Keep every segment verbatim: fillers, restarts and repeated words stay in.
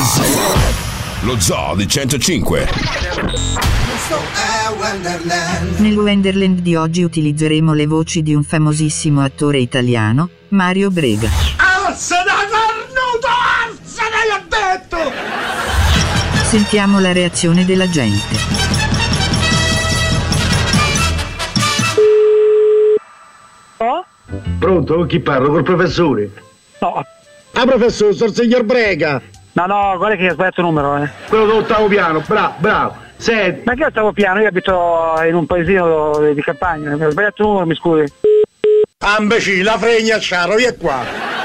Lo Zoo di centocinque. Nel Wonderland di oggi utilizzeremo le voci di un famosissimo attore italiano, Mario Brega. Alza da cornuto! Alza, l'ho detto! Sentiamo la reazione della gente. Oh? Pronto? Chi parlo? Col professore? No. Ah, professore, sono il signor Brega. No, no, guarda che hai sbagliato il numero, eh. Quello dell'ottavo piano, bravo, bravo. Senti. Ma che ottavo piano? Io abito in un paesino di campagna, mi ho sbagliato il numero, mi scusi. Ambeci, la fregna sciaro, via qua.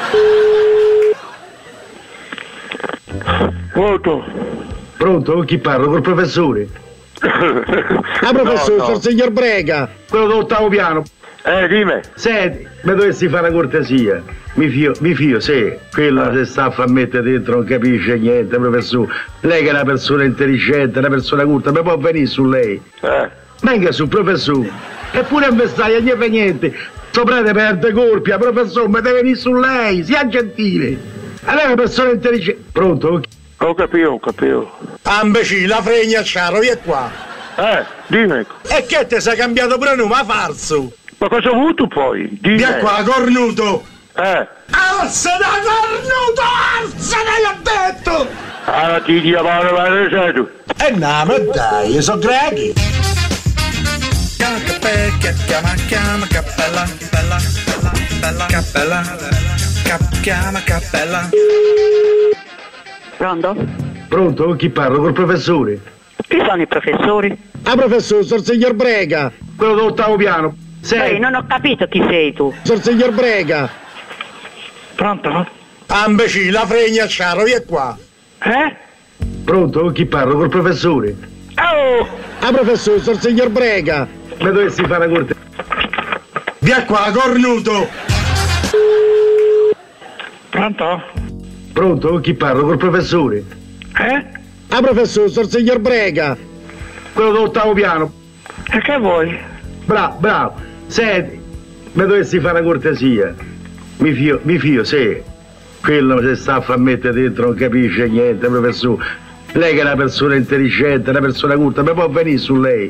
Pronto? Pronto? Chi parlo? Col professore? Ah, professore, No, no. sono il signor Brega. Quello dell'ottavo piano. Eh, dimmi. Senti, mi dovessi fare una cortesia. Mi fio, mi fio, sì. Quello Eh. che sta a far mettere dentro non capisce niente, professore. Lei che è una persona intelligente, una persona culta, mi può venire su lei? Eh. Venga su, professore. Eppure in vestaglia non gli fa niente. Sopra te perde colpia, professore, ma deve venire su lei, sia gentile. A lei è una persona intelligente. Pronto? Ho capito, ho capito. Ambeci, la fregna sciaro, via qua. Eh, dimmi. E che te sei cambiato pure nome, ma falso? Ma cosa hai avuto poi? Dimmi. Via qua, cornuto! Eh. Alza da cornuto! Alza, l'ho detto! Ah, ti chiamano la receta. Eh no, ma dai, sono grechi! Chiama, chiama, cappella, bella, bella, cappella, cap, chiama, cappella. Pronto? Pronto? Chi parlo? Col professore? Chi sono i professori? Ah, professore, sono il signor Brega. Quello dell'ottavo piano. Ehi, non ho capito chi sei tu. Sono il signor Brega. Pronto? Ambeci, la fregna sciaro, via qua! Eh? Pronto? Chi parlo? Col professore? Oh! Ah, professore, sono il signor Brega. Mi dovessi fare una corte. Via qua, cornuto! Pronto? Pronto? Chi parlo? Col professore? Eh? Ah, professore, sono il signor Brega. Quello dell'ottavo piano. E che vuoi? Bravo, bravo. Senti, mi dovessi fare una cortesia. Mi fio, mi fio, sì. Quello che sta a far mettere dentro non capisce niente, professore. Lei che è una persona intelligente, una persona culta, mi può venire su lei?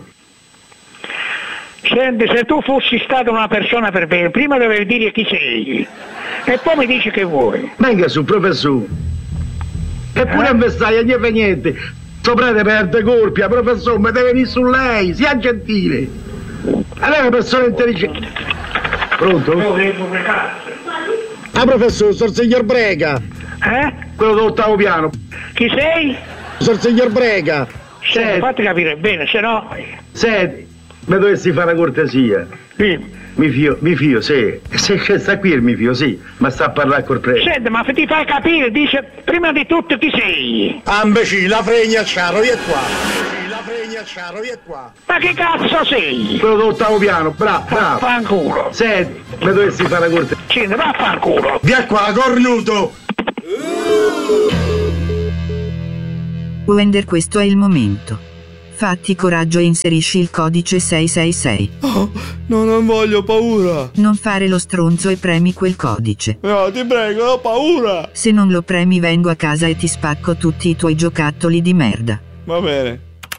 Senti, se tu fossi stata una persona per bene, prima dovevi dire chi sei. E poi mi dici che vuoi. Venga su, professore. Eppure Eh? in vestaglia non gli fa niente. Sopra te perde colpia, professore, ma deve venire su lei, sia gentile. A lei è una persona intelligente. Pronto? Ah, professore, sono il signor Brega. Eh? Quello dell'ottavo piano. Chi sei? Sono il signor Brega. Senti, fatti capire bene, se no... Senti, mi dovessi fare una cortesia. Sì. Mi fio, mi fio, sì. Se se sta qui il mi fio, sì, ma sta a parlare col prete. Senti, ma ti fai capire, dice prima di tutto chi sei. Ambeci, la fregna sciaro, via qua! Ambeci, la fregna sciaro, via qua! Ma che cazzo sei? Quello dell'ottavo piano, bravo, bravo. Vaffanculo. Senti, mi dovessi fare una cortesia. Senti, vaffanculo. Via qua, cornuto! Wender, questo è il momento. Fatti coraggio e inserisci il codice sei sei sei. Oh, no, non voglio, paura. Non fare lo stronzo e premi quel codice. No, ti prego, ho paura. Se non lo premi vengo a casa e ti spacco tutti i tuoi giocattoli di merda. Va bene.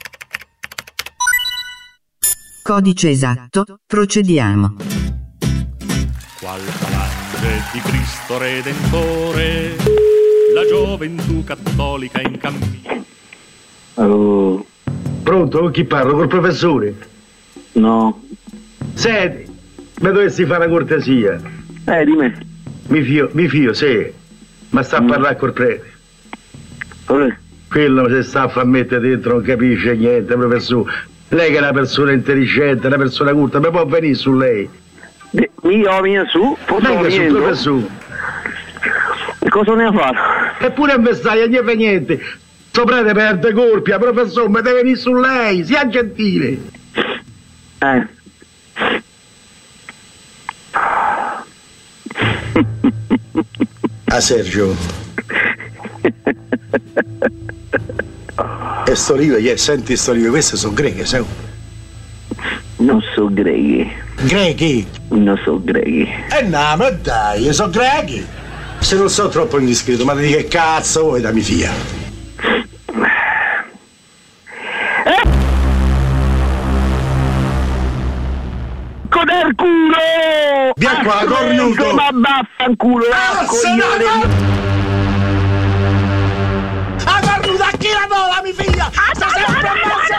Codice esatto, procediamo. Qual falange di Cristo Redentore, la gioventù cattolica in cammino. Oh. Pronto? Chi parlo? Col professore? No. Senti, mi dovessi fare una cortesia. Eh, dimmi. Mi fio, mi fio, sì, ma sta a Mm. parlare col prete. Dove? Quello che sta a far mettere dentro non capisce niente, professore. Lei che è una persona intelligente, una persona culta, mi può venire su lei? De, io vengo su, forse Venga su, venendo. professore. E cosa ne ha fatto? Eppure in vestaglia non gli fa niente. Sopra te perde colpia, professore, ma deve venire su lei, sia gentile. Eh. Ah, Sergio. E sto rive, yeah, senti sto rive, queste sono greche, sai? Non so grechi. Grechi? Non so grechi. Eh no, ma dai, sono grechi. Se non sono troppo indiscreto, ma di che cazzo vuoi da mi fia? del culo! Via qua, cornuto! Ma vaffanculo, ah, coglione! Ah, cornuta, chi la vola, mi figlia? Sta sempre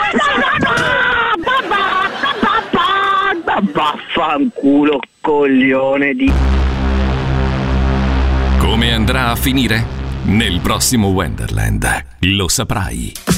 a vaffanculo, coglione di... Come andrà a finire? Nel prossimo Wonderland lo saprai.